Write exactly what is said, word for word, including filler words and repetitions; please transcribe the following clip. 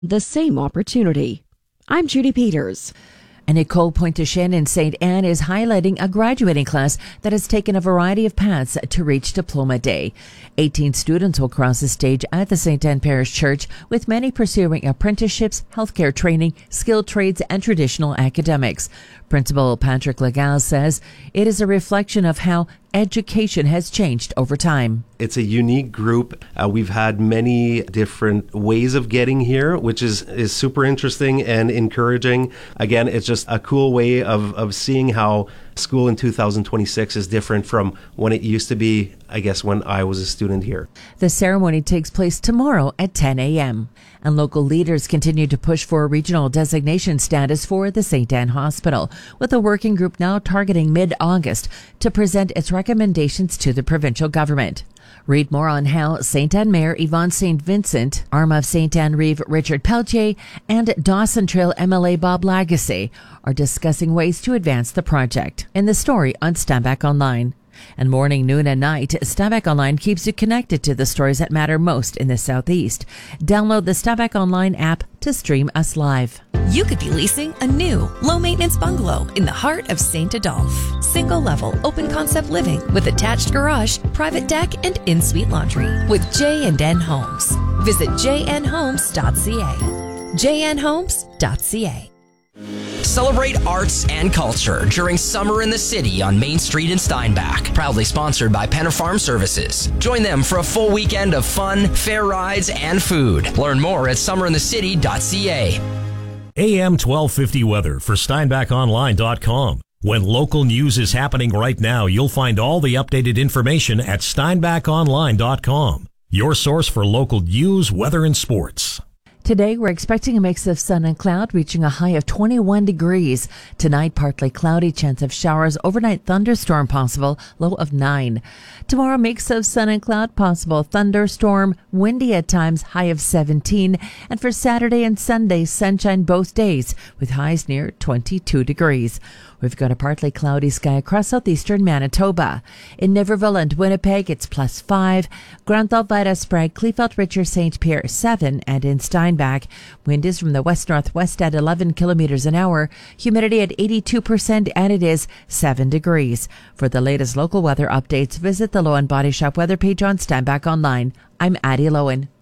the same opportunity. I'm Judy Peters. And Nicole Pointe-Duchesne in Saint Anne is highlighting a graduating class that has taken a variety of paths to reach Diploma Day. eighteen students will cross the stage at the Saint Anne Parish Church, with many pursuing apprenticeships, healthcare training, skilled trades, and traditional academics. Principal Patrick Legal says it is a reflection of how education has changed over time. It's a unique group. Uh, we've had many different ways of getting here, which is, is super interesting and encouraging. Again, it's just a cool way of, of seeing how school in two thousand twenty-six is different from when it used to be, I guess, when I was a student here. The ceremony takes place tomorrow at ten a.m. And local leaders continue to push for a regional designation status for the Saint Anne Hospital, with a working group now targeting mid-August to present its recommendations to the provincial government. Read more on how Saint Anne Mayor Yvonne Saint Vincent, Arm of Saint Anne Reeve Richard Pelletier, and Dawson Trail M L A Bob Lagasse are discussing ways to advance the project in the story on Steinbach Online. And morning, noon, and night, Steinbach Online keeps you connected to the stories that matter most in the Southeast. Download the Steinbach Online app to stream us live. You could be leasing a new, low-maintenance bungalow in the heart of Saint Adolphe. Single-level, open-concept living with attached garage, private deck, and in-suite laundry with J and N Homes. Visit j n homes dot c a. j n homes dot c a. Celebrate arts and culture during Summer in the City on Main Street in Steinbach. Proudly sponsored by Penner Farm Services. Join them for a full weekend of fun, fair rides, and food. Learn more at summer in the city dot c a. A M twelve fifty weather for Steinbach Online dot com. When local news is happening right now, you'll find all the updated information at Steinbach Online dot com. Your source for local news, weather, and sports. Today, we're expecting a mix of sun and cloud, reaching a high of twenty-one degrees. Tonight, partly cloudy, chance of showers, overnight thunderstorm possible, low of nine. Tomorrow, mix of sun and cloud possible, thunderstorm, windy at times, high of seventeen. And for Saturday and Sunday, sunshine both days, with highs near twenty-two degrees. We've got a partly cloudy sky across southeastern Manitoba. In Niverville and Winnipeg, it's plus five. Grand Thought, Sprague, Kleefeld, Richard, Saint Pierre, seven. And in Steinbach, wind is from the west-northwest at eleven kilometers an hour. Humidity at eighty-two percent, and it is seven degrees. For the latest local weather updates, visit the Lowen Body Shop weather page on Steinbach Online. I'm Addie Lowen.